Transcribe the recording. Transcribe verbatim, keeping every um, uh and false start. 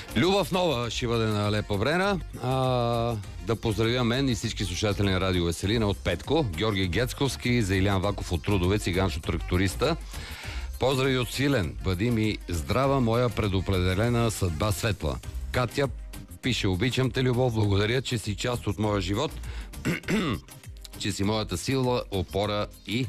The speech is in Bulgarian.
Любов нова ще бъде на Лепа Брена. А, да поздравя мен и всички слушатели на Радио Веселина от Петко, Георги Гецковски, за Илян Ваков от Трудовец и Ганчо Тракториста. Поздрави от Свилен. Бъди ми здрава, моя предопределена съдба светла. Катя пише: обичам те, Любов, благодаря, че си част от моя живот, че си моята сила, опора и